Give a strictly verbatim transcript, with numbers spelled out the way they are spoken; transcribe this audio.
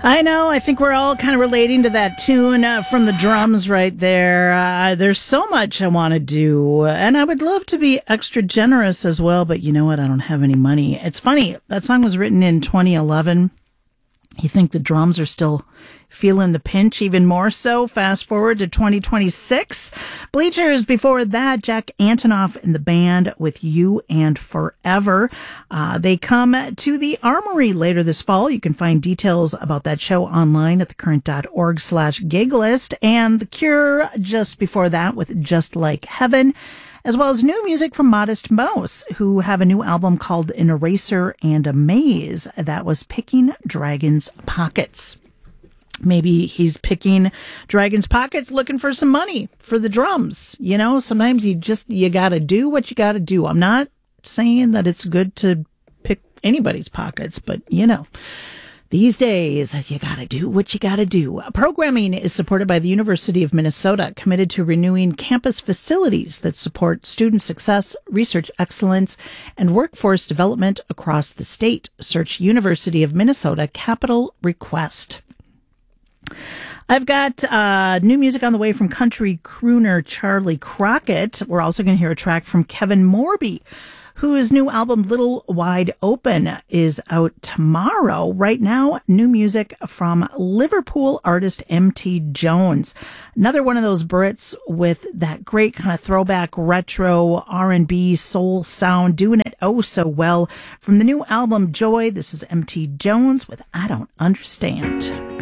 I know. I think we're all kind of relating to that tune uh, from the drums right there. Uh, there's so much I want to do, and I would love to be extra generous as well, but you know what? I don't have any money. It's funny. That song was written in twenty eleven. You think the drums are still feeling the pinch even more so? Fast forward to twenty twenty-six. Bleachers before that, Jack Antonoff and the band with You and Forever. Uh, they come to the Armory later this fall. You can find details about that show online at thecurrent.org slash gig list. And The Cure just before that with Just Like Heaven, as well as new music from Modest Mouse, who have a new album called An Eraser and a Maze. That was Picking Dragon's Pockets. Maybe he's picking Dragon's Pockets looking for some money for the drums. You know, sometimes you just, you gotta do what you gotta do. I'm not saying that it's good to pick anybody's pockets, but you know, these days, you gotta do what you gotta do. Programming is supported by the University of Minnesota, committed to renewing campus facilities that support student success, research excellence, and workforce development across the state. Search University of Minnesota Capital Request. I've got uh, new music on the way from country crooner Charlie Crockett. We're also going to hear a track from Kevin Morby, whose new album Little Wide Open is out tomorrow. Right now, new music from Liverpool artist M T Jones. Another one of those Brits with that great kind of throwback retro R and B soul sound, doing it oh so well. From the new album Joy, this is M T Jones with I Don't Understand.